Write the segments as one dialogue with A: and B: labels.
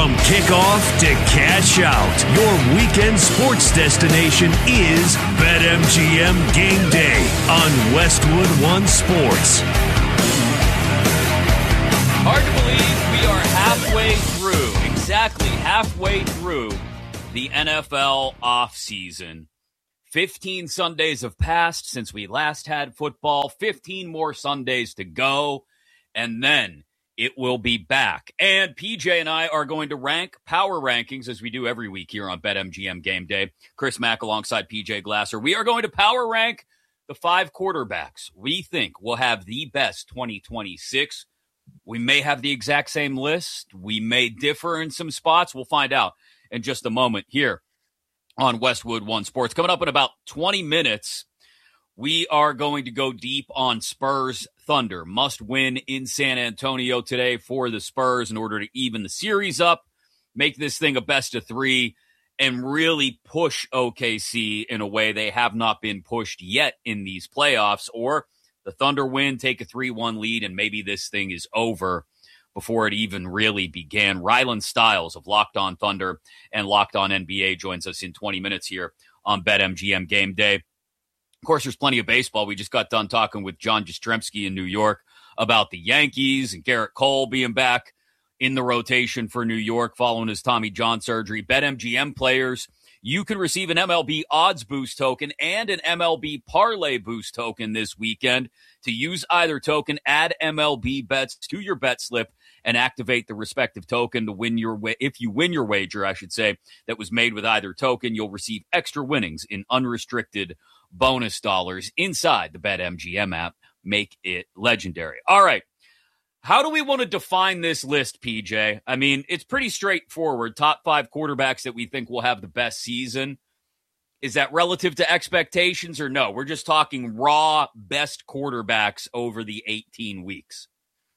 A: From kickoff to cash out, your weekend sports destination is BetMGM Game Day on Westwood One Sports.
B: Hard to believe we are exactly halfway through the NFL offseason. 15 Sundays have passed since we last had football, 15 more Sundays to go, and then it will be back. And PJ and I are going to rank power rankings as we do every week here on BetMGM Game Day. Chris Mack alongside PJ Glasser. We are going to power rank the 5 quarterbacks we think will have the best 2026. We may have the exact same list. We may differ in some spots. We'll find out in just a moment here on Westwood One Sports. Coming up in about 20 minutes, we are going to go deep on Spurs Thunder. Must win in San Antonio today for the Spurs in order to even the series up, make this thing a best of 3, and really push OKC in a way they have not been pushed yet in these playoffs. Or the Thunder win, take a 3-1 lead, and maybe this thing is over before it even really began. Rylan Stiles of Locked On Thunder and Locked On NBA joins us in 20 minutes here on BetMGM Game Day. Of course, there's plenty of baseball. We just got done talking with John Jastrzemski in New York about the Yankees and Garrett Cole being back in the rotation for New York following his Tommy John surgery. BetMGM players, you can receive an MLB Odds Boost token and an MLB Parlay Boost token this weekend. To use either token, add MLB bets to your bet slip and activate the respective token to win your if you win your wager, I should say, that was made with either token, you'll receive extra winnings in unrestricted bonus dollars inside the BetMGM app. Make it legendary. All right. How do we want to define this list, PJ? I mean, it's pretty straightforward. Top 5 quarterbacks that we think will have the best season. Is that relative to expectations or no? We're just talking raw best quarterbacks over the 18 weeks.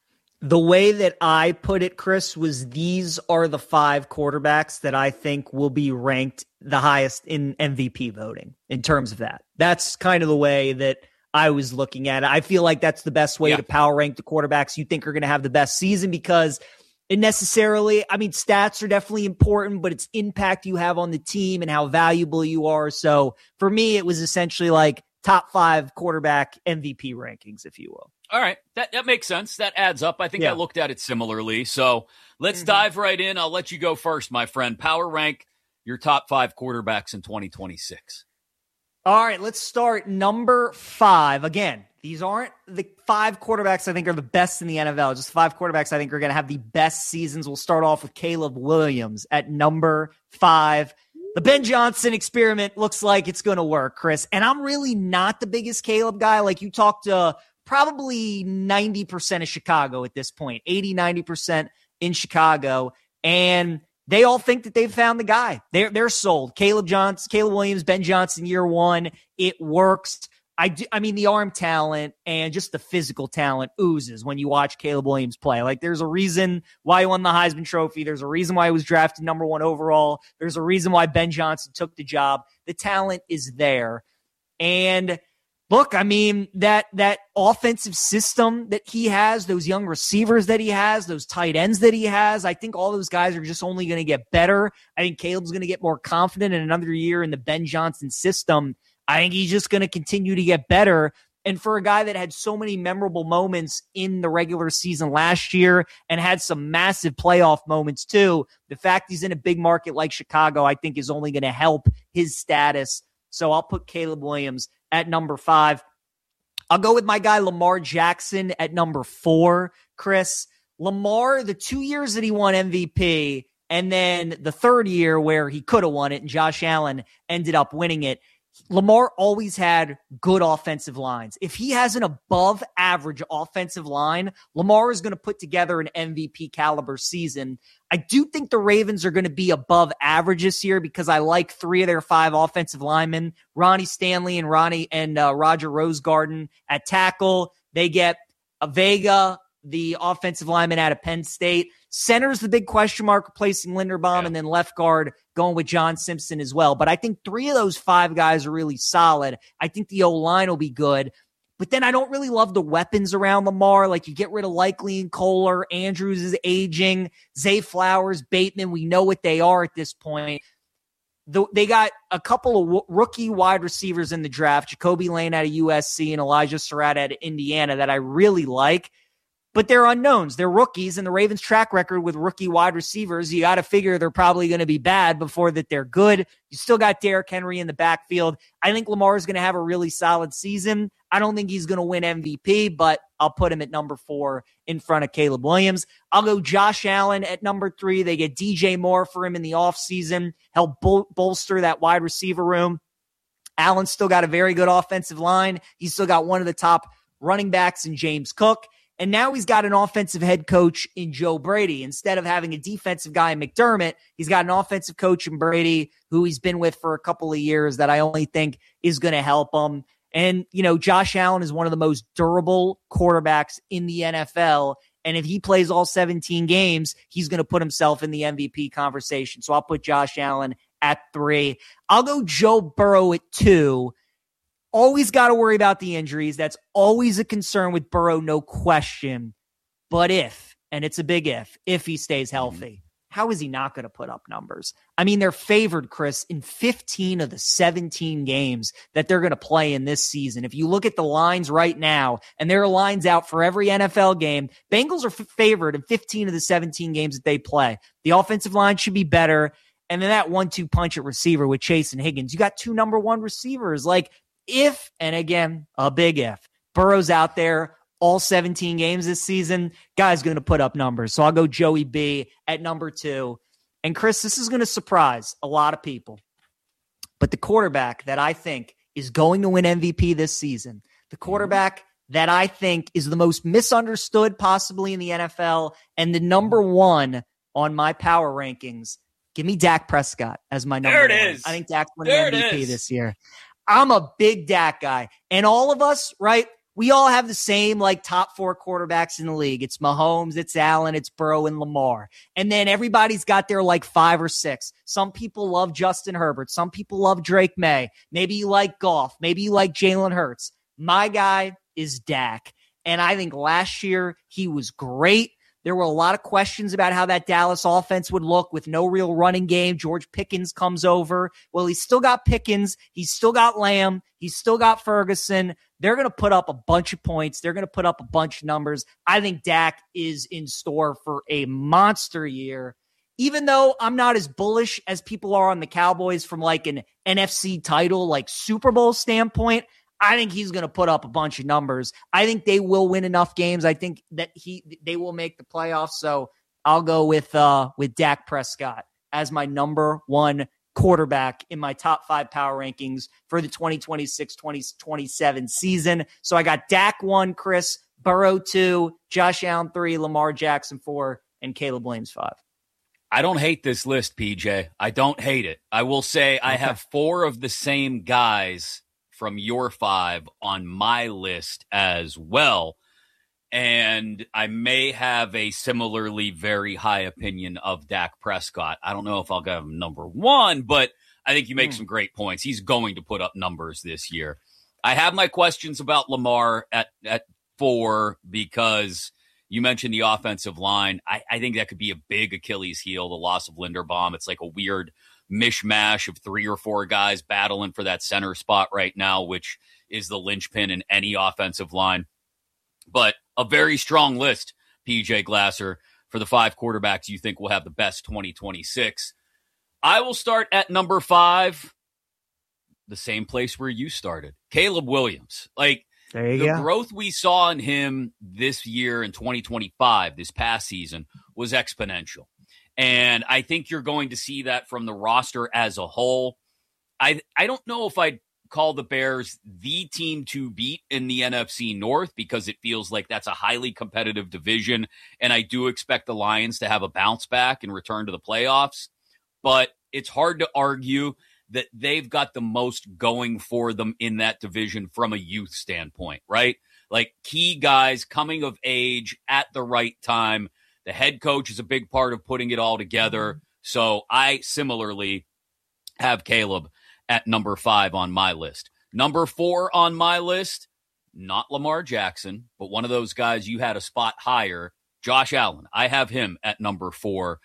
C: The way that I put it, Chris, was these are the 5 quarterbacks that I think will be ranked the highest in MVP voting in terms of that. That's kind of the way that I was looking at it. I feel like that's the best way to power rank the quarterbacks you think are going to have the best season, because it necessarily, I mean, stats are definitely important, but it's impact you have on the team and how valuable you are. So for me, it was essentially like top 5 quarterback MVP rankings, if you will.
B: All right. That makes sense. That adds up. I think I looked at it similarly. So let's dive right in. I'll let you go first, my friend. Power rank your top 5 quarterbacks in 2026.
C: All right, let's start number 5. Again, these aren't the 5 quarterbacks I think are the best in the NFL. Just 5 quarterbacks I think are going to have the best seasons. We'll start off with Caleb Williams at number 5. The Ben Johnson experiment looks like it's going to work, Chris. And I'm really not the biggest Caleb guy. Like, you talk to probably 90% of Chicago at this point, 80, 90% in Chicago. And they all think that they've found the guy. They're sold. Caleb Williams, Ben Johnson, year 1. It works. I mean, the arm talent and just the physical talent oozes when you watch Caleb Williams play. Like, there's a reason why he won the Heisman Trophy. There's a reason why he was drafted number 1 overall. There's a reason why Ben Johnson took the job. The talent is there. And look, I mean, that offensive system that he has, those young receivers that he has, those tight ends that he has, I think all those guys are just only going to get better. I think Caleb's going to get more confident in another year in the Ben Johnson system. I think he's just going to continue to get better. And for a guy that had so many memorable moments in the regular season last year and had some massive playoff moments too, the fact he's in a big market like Chicago, I think is only going to help his status. So I'll put Caleb Williams at number 5. I'll go with my guy Lamar Jackson at number 4, Chris. Lamar, the 2 years that he won MVP, and then the third year where he could have won it and Josh Allen ended up winning it, Lamar always had good offensive lines. If he has an above average offensive line, Lamar is going to put together an MVP caliber season. I do think the Ravens are going to be above average this year because I like 3 of their 5 offensive linemen, Ronnie Stanley and Roger Rosegarden at tackle. They get a Vega, the offensive lineman out of Penn State. Center's the big question mark, replacing Linderbaum, and then left guard going with John Simpson as well. But I think 3 of those 5 guys are really solid. I think the O-line will be good. But then I don't really love the weapons around Lamar. Like, you get rid of Likely and Kohler. Andrews is aging. Zay Flowers, Bateman, we know what they are at this point. They got a couple of rookie wide receivers in the draft, Jacoby Lane out of USC and Elijah Surratt out of Indiana, that I really like. But they're unknowns. They're rookies, and the Ravens' track record with rookie wide receivers, you got to figure they're probably going to be bad before that they're good. You still got Derrick Henry in the backfield. I think Lamar is going to have a really solid season. I don't think he's going to win MVP, but I'll put him at number 4 in front of Caleb Williams. I'll go Josh Allen at number 3. They get DJ Moore for him in the offseason, help bolster that wide receiver room. Allen's still got a very good offensive line. He's still got one of the top running backs in James Cook. And now he's got an offensive head coach in Joe Brady. Instead of having a defensive guy in McDermott, he's got an offensive coach in Brady who he's been with for a couple of years that I only think is going to help him. And, Josh Allen is one of the most durable quarterbacks in the NFL. And if he plays all 17 games, he's going to put himself in the MVP conversation. So I'll put Josh Allen at 3. I'll go Joe Burrow at 2. Always got to worry about the injuries. That's always a concern with Burrow, no question. But and it's a big if he stays healthy, how is he not going to put up numbers? I mean, they're favored, Chris, in 15 of the 17 games that they're going to play in this season. If you look at the lines right now, and there are lines out for every NFL game, Bengals are favored in 15 of the 17 games that they play. The offensive line should be better. And then that 1-2 punch at receiver with Chase and Higgins. You got 2 number 1 receivers. Like, if, and again, a big if, Burrow's out there all 17 games this season, guy's going to put up numbers. So I'll go Joey B at number 2. And Chris, this is going to surprise a lot of people. But the quarterback that I think is going to win MVP this season, the quarterback that I think is the most misunderstood possibly in the NFL and the number 1 on my power rankings, give me Dak Prescott as my number 1. I think Dak's winning MVP this year. I'm a big Dak guy. And all of us, right, we all have the same top 4 quarterbacks in the league. It's Mahomes, it's Allen, it's Burrow, and Lamar. And then everybody's got their 5 or 6. Some people love Justin Herbert. Some people love Drake May. Maybe you like Goff. Maybe you like Jalen Hurts. My guy is Dak. And I think last year he was great. There were a lot of questions about how that Dallas offense would look with no real running game. George Pickens comes over. Well, he's still got Pickens. He's still got Lamb. He's still got Ferguson. They're going to put up a bunch of points. They're going to put up a bunch of numbers. I think Dak is in store for a monster year. Even though I'm not as bullish as people are on the Cowboys from an NFC title, Super Bowl standpoint, I think he's going to put up a bunch of numbers. I think they will win enough games. I think that they will make the playoffs. So I'll go with Dak Prescott as my number 1 quarterback in my top 5 power rankings for the 2026-2027 season. So I got Dak 1, Chris, Burrow 2, Josh Allen 3, Lamar Jackson 4, and Caleb Williams 5.
B: I don't hate this list, PJ. I don't hate it. I will say I have 4 of the same guys from your 5 on my list as well. And I may have a similarly very high opinion of Dak Prescott. I don't know if I'll go number 1, but I think you make some great points. He's going to put up numbers this year. I have my questions about Lamar at 4 because you mentioned the offensive line. I think that could be a big Achilles heel, the loss of Linderbaum. It's like a weird mishmash of 3 or 4 guys battling for that center spot right now, which is the linchpin in any offensive line. But a very strong list, PJ Glasser, for the 5 quarterbacks you think will have the best 2026. I will start at number 5, the same place where you started, Caleb Williams. The growth we saw in him this year in 2025, this past season, was exponential. And I think you're going to see that from the roster as a whole. I don't know if I'd call the Bears the team to beat in the NFC North because it feels like that's a highly competitive division. And I do expect the Lions to have a bounce back and return to the playoffs. But it's hard to argue that they've got the most going for them in that division from a youth standpoint, right? Key guys coming of age at the right time. The head coach is a big part of putting it all together. So I similarly have Caleb at number 5 on my list. Number 4 on my list, not Lamar Jackson, but one of those guys you had a spot higher, Josh Allen. I have him at number 4.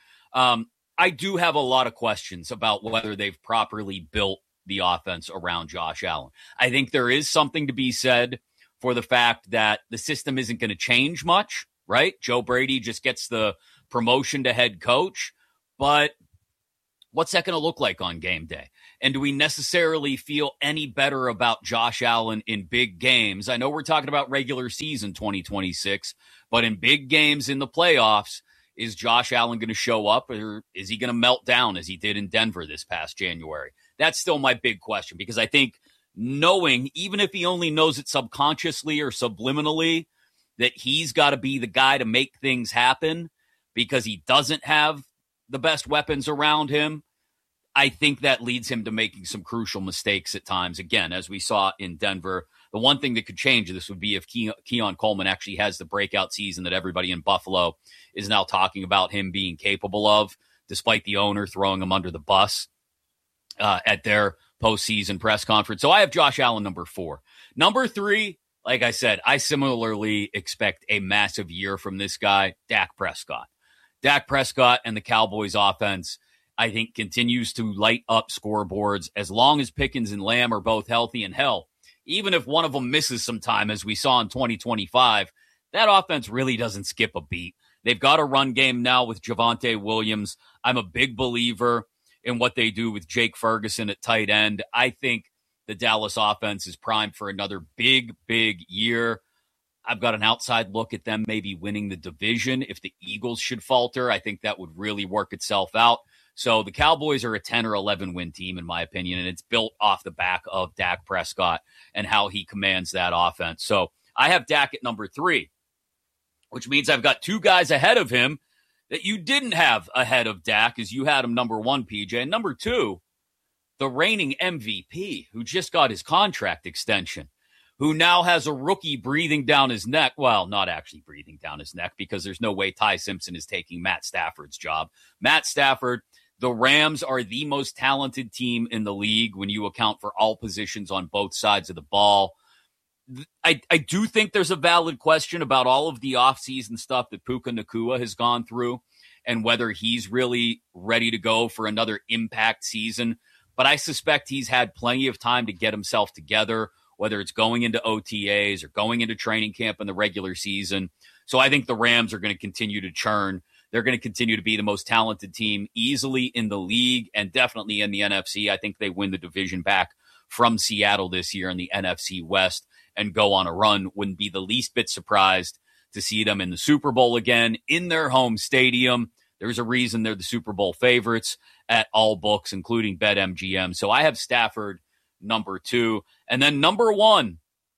B: I do have a lot of questions about whether they've properly built the offense around Josh Allen. I think there is something to be said for the fact that the system isn't going to change much, right? Joe Brady just gets the promotion to head coach, but what's that going to look like on game day? And do we necessarily feel any better about Josh Allen in big games? I know we're talking about regular season 2026, but in big games in the playoffs, is Josh Allen going to show up, or is he going to melt down as he did in Denver this past January? That's still my big question, because I think knowing, even if he only knows it subconsciously or subliminally, that he's got to be the guy to make things happen because he doesn't have the best weapons around him, I think that leads him to making some crucial mistakes at times. Again, as we saw in Denver, the one thing that could change this would be if Keon Coleman actually has the breakout season that everybody in Buffalo is now talking about him being capable of, despite the owner throwing him under the bus at their postseason press conference. So I have Josh Allen number 4. Number 3, like I said, I similarly expect a massive year from this guy, Dak Prescott. Dak Prescott and the Cowboys offense, I think, continues to light up scoreboards as long as Pickens and Lamb are both healthy. And hell, even if one of them misses some time, as we saw in 2025, that offense really doesn't skip a beat. They've got a run game now with Javonte Williams. I'm a big believer in what they do with Jake Ferguson at tight end. I think the Dallas offense is primed for another big, big year. I've got an outside look at them maybe winning the division. If the Eagles should falter, I think that would really work itself out. So the Cowboys are a 10 or 11 win team, in my opinion, and it's built off the back of Dak Prescott and how he commands that offense. So I have Dak at number 3, which means I've got 2 guys ahead of him that you didn't have ahead of Dak, as you had him number 1, PJ. And number 2, the reigning MVP, who just got his contract extension, who now has a rookie breathing down his neck. Well, not actually breathing down his neck, because there's no way Ty Simpson is taking Matt Stafford's job. Matt Stafford, the Rams are the most talented team in the league when you account for all positions on both sides of the ball. I do think there's a valid question about all of the offseason stuff that Puka Nacua has gone through and whether he's really ready to go for another impact season. But I suspect he's had plenty of time to get himself together, whether it's going into OTAs or going into training camp in the regular season. So I think the Rams are going to continue to churn. They're going to continue to be the most talented team easily in the league and definitely in the NFC. I think they win the division back from Seattle this year in the NFC West and go on a run. Wouldn't be the least bit surprised to see them in the Super Bowl again in their home stadium. There's a reason they're the Super Bowl favorites at all books, including BetMGM. So I have Stafford number 2. And then number 1,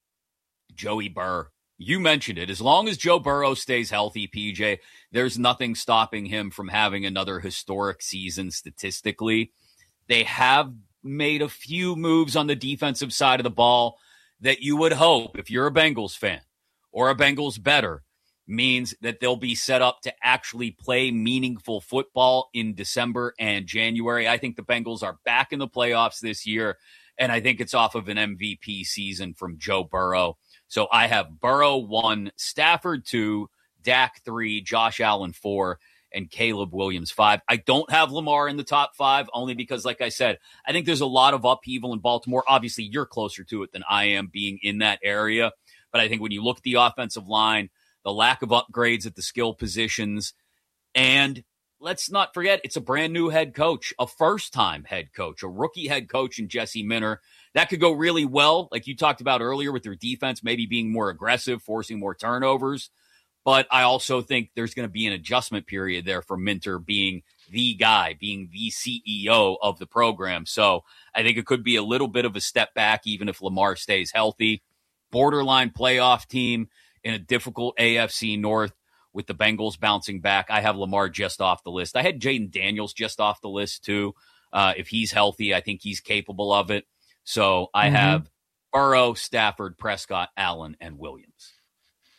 B: Joey Burr. You mentioned it. As long as Joe Burrow stays healthy, PJ, there's nothing stopping him from having another historic season statistically. They have made a few moves on the defensive side of the ball that you would hope, if you're a Bengals fan or a Bengals bettor, means that they'll be set up to actually play meaningful football in December and January. I think the Bengals are back in the playoffs this year, and I think it's off of an MVP season from Joe Burrow. So I have Burrow 1, Stafford 2, Dak 3, Josh Allen 4, and Caleb Williams 5. I don't have Lamar in the top 5, only because, like I said, I think there's a lot of upheaval in Baltimore. Obviously, you're closer to it than I am, being in that area. But I think when you look at the offensive line, the lack of upgrades at the skill positions, and let's not forget, it's a brand new head coach, a first-time head coach, a rookie head coach in Jesse Minter. That could go really well, like you talked about earlier, with their defense maybe being more aggressive, forcing more turnovers. But I also think there's going to be an adjustment period there for Minter being the guy, being the CEO of the program. So I think it could be a little bit of a step back, even if Lamar stays healthy. Borderline playoff team in a difficult AFC North with the Bengals bouncing back. I have Lamar just off the list. I had Jaden Daniels just off the list too. If he's healthy, I think he's capable of it. So I have Burrow, Stafford, Prescott, Allen, and Williams.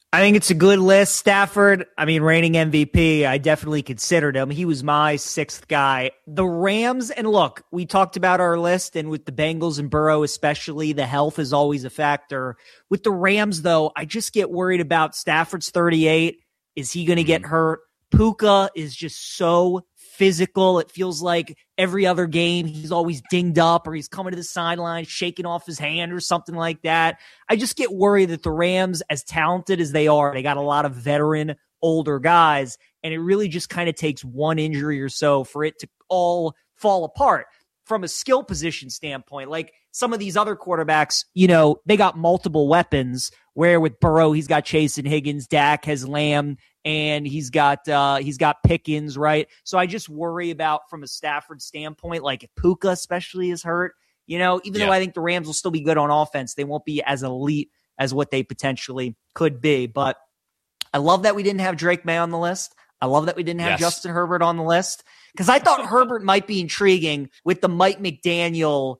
C: I think it's a good list. Stafford, reigning MVP, I definitely considered him. He was my sixth guy. The Rams, and look, we talked about our list, and with the Bengals and Burrow especially, the health is always a factor. With the Rams, though, I just get worried about Stafford's 38. Is he going to get hurt? Puka is just so physical. It feels like every other game he's always dinged up or he's coming to the sideline, shaking off his hand or something like that. I just get worried that the Rams, as talented as they are, they got a lot of veteran, older guys, and it really just kind of takes one injury or so for it to all fall apart. From a skill position standpoint, like some of these other quarterbacks, they got multiple weapons, where with Burrow, he's got Chase and Higgins, Dak has Lamb, and he's got Pickens, right? So I just worry about, from a Stafford standpoint, like if Puka especially is hurt, even though I think the Rams will still be good on offense, they won't be as elite as what they potentially could be. But I love that we didn't have Drake May on the list. I love that we didn't have Justin Herbert on the list, because I thought Herbert might be intriguing with the Mike McDaniel,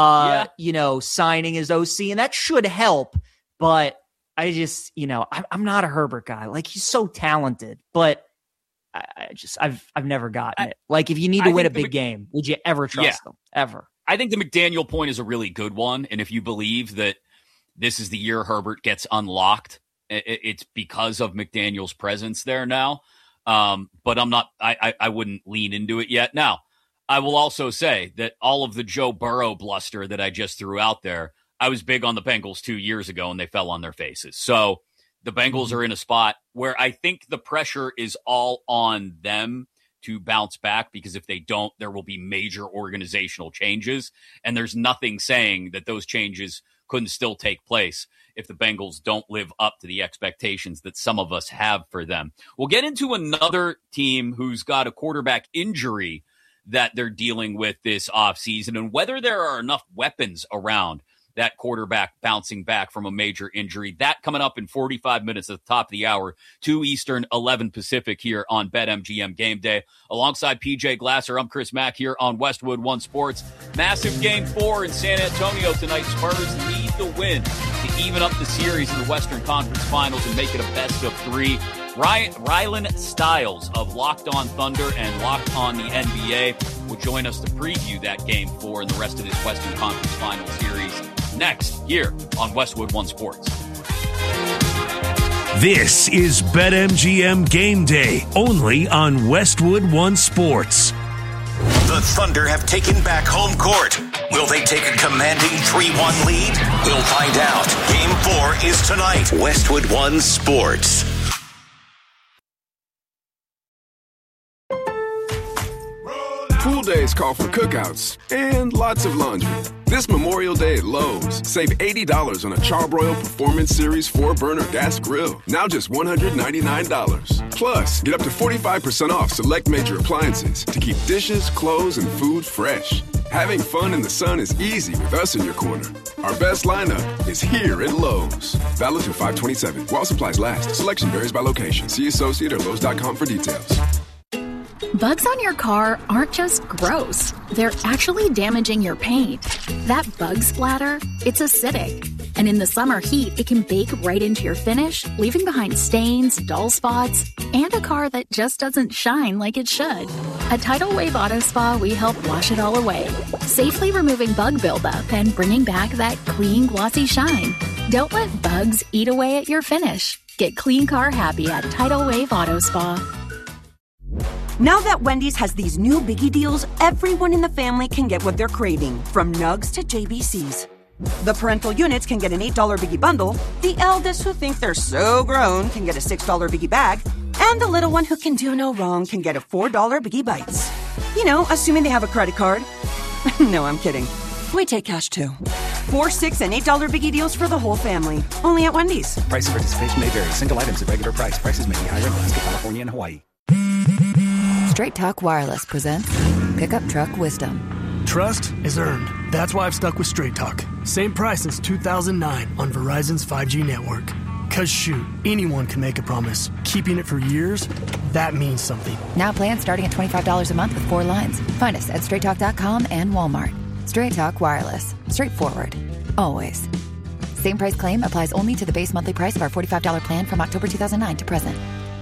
C: signing as OC, and that should help. But I just, I'm not a Herbert guy. Like, he's so talented, but I've never gotten it. Like, if you need to win a big game, would you ever trust them? Ever?
B: I think the McDaniel point is a really good one, and if you believe that this is the year Herbert gets unlocked, it's because of McDaniel's presence there now. But I wouldn't lean into it yet. Now, I will also say that all of the Joe Burrow bluster that I just threw out there, I was big on the Bengals 2 years ago and they fell on their faces. So the Bengals are in a spot where I think the pressure is all on them to bounce back, because if they don't, there will be major organizational changes. And there's nothing saying that those changes couldn't still take place if the Bengals don't live up to the expectations that some of us have for them. We'll get into another team who's got a quarterback injury that they're dealing with this offseason, and whether there are enough weapons around that quarterback bouncing back from a major injury. That coming up in 45 minutes at the top of the hour, 2 Eastern, 11 Pacific here on BetMGM Game Day. Alongside PJ Glasser, I'm Chris Mack here on Westwood One Sports. Massive Game 4 in San Antonio tonight. Spurs need the win to even up the series in the Western Conference Finals and make it a best of 3. Rylan Stiles of Locked On Thunder and Locked On the NBA will join us to preview that Game 4 and the rest of this Western Conference Final Series next here on Westwood One Sports.
A: This is BetMGM Game Day, only on Westwood One Sports.
D: The Thunder have taken back home court. Will they take a commanding 3-1 lead? We'll find out. Game 4 is tonight. Westwood One Sports.
E: Pool days call for cookouts and lots of laundry. This Memorial Day at Lowe's, save $80 on a Charbroil Performance Series 4-burner gas grill. Now just $199. Plus, get up to 45% off select major appliances to keep dishes, clothes, and food fresh. Having fun in the sun is easy with us in your corner. Our best lineup is here at Lowe's. Valid through 5/27. While supplies last. Selection varies by location. See associate or Lowe's.com for details.
F: Bugs on your car aren't just gross. They're actually damaging your paint. That bug splatter, it's acidic. And in the summer heat, it can bake right into your finish, leaving behind stains, dull spots, and a car that just doesn't shine like it should. At Tidal Wave Auto Spa, we help wash it all away, safely removing bug buildup and bringing back that clean, glossy shine. Don't let bugs eat away at your finish. Get clean car happy at Tidal Wave Auto Spa.
G: Now that Wendy's has these new biggie deals, everyone in the family can get what they're craving, from Nugs to JBCs. The parental units can get an $8 biggie bundle, the eldest who think they're so grown can get a $6 biggie bag, and the little one who can do no wrong can get a $4 biggie bites. You know, assuming they have a credit card. No, I'm kidding. We take cash too. $4, $6, and $8 biggie deals for the whole family. Only at Wendy's.
H: Price and participation may vary. Single items at regular price. Prices may be higher in Alaska, California, and Hawaii.
I: Straight Talk Wireless presents Pickup Truck Wisdom.
J: Trust is earned. That's why I've stuck with Straight Talk. Same price since 2009 on Verizon's 5G network. Cause shoot, anyone can make a promise. Keeping it for years, that means something.
I: Now plans starting at $25 a month with 4 lines. Find us at StraightTalk.com and Walmart. Straight Talk Wireless. Straightforward. Always. Same price claim applies only to the base monthly price of our $45 plan from October 2009 to present.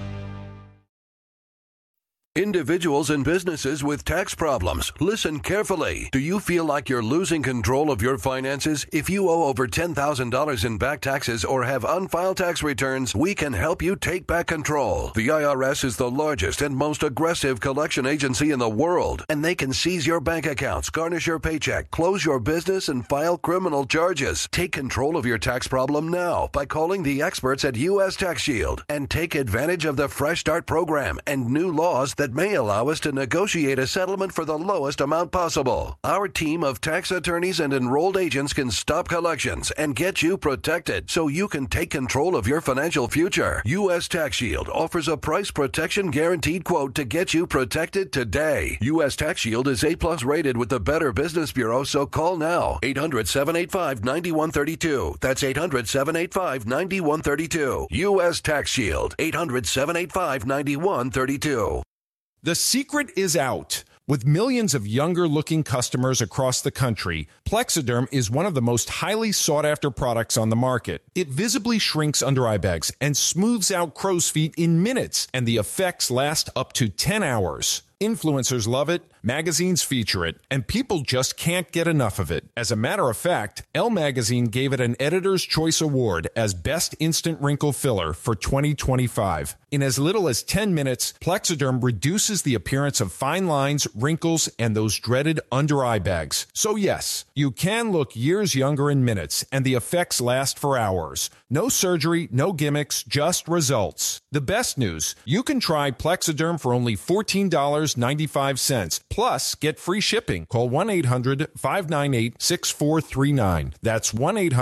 K: Individuals and businesses with tax problems, listen carefully. Do you feel like you're losing control of your finances? If you owe over $10,000 in back taxes or have unfiled tax returns, we can help you take back control. The IRS is the largest and most aggressive collection agency in the world, and they can seize your bank accounts, garnish your paycheck, close your business, and file criminal charges. Take control of your tax problem now by calling the experts at U.S. Tax Shield and take advantage of the Fresh Start program and new laws that may allow us to negotiate a settlement for the lowest amount possible. Our team of tax attorneys and enrolled agents can stop collections and get you protected so you can take control of your financial future. U.S. Tax Shield offers a price protection guaranteed quote to get you protected today. U.S. Tax Shield is A+ rated with the Better Business Bureau, so call now. 800-785-9132. That's 800-785-9132. U.S. Tax Shield. 800-785-9132.
L: The secret is out. With millions of younger-looking customers across the country, Plexiderm is one of the most highly sought-after products on the market. It visibly shrinks under-eye bags and smooths out crow's feet in minutes, and the effects last up to 10 hours. Influencers love it, magazines feature it, and people just can't get enough of it. As a matter of fact, Elle Magazine gave it an Editor's Choice Award as Best Instant Wrinkle Filler for 2025. In as little as 10 minutes, Plexiderm reduces the appearance of fine lines, wrinkles, and those dreaded under-eye bags. So yes, you can look years younger in minutes, and the effects last for hours. No surgery, no gimmicks, just results. The best news, you can try Plexiderm for only $14.95. Plus, get free shipping. Call 1-800-598-6439. That's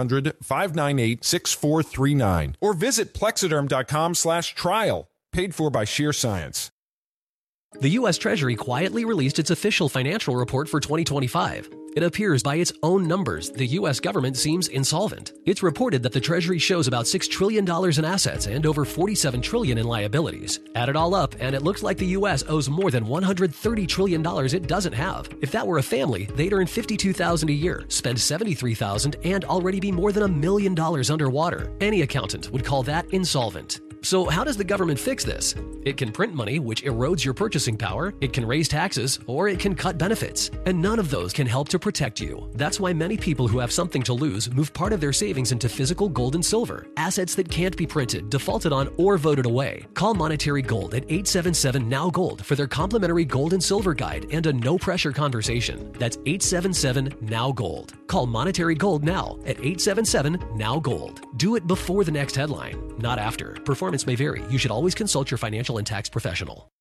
L: 1-800-598-6439. Or visit Plexiderm.com/trial. Paid for by Sheer Science.
M: The U.S. Treasury quietly released its official financial report for 2025. It appears by its own numbers, the U.S. government seems insolvent. It's reported that the Treasury shows about $6 trillion in assets and over $47 trillion in liabilities. Add it all up, and it looks like the U.S. owes more than $130 trillion it doesn't have. If that were a family, they'd earn $52,000 a year, spend $73,000, and already be more than $1 million underwater. Any accountant would call that insolvent. So how does the government fix this? It can print money, which erodes your purchasing power, it can raise taxes, or it can cut benefits. And none of those can help to protect you. That's why many people who have something to lose move part of their savings into physical gold and silver, assets that can't be printed, defaulted on, or voted away. Call Monetary Gold at 877-NOW-GOLD for their complimentary gold and silver guide and a no-pressure conversation. That's 877-NOW-GOLD. Call Monetary Gold now at 877-NOW-GOLD. Do it before the next headline, not after. Performance may vary. You should always consult your financial and tax professional.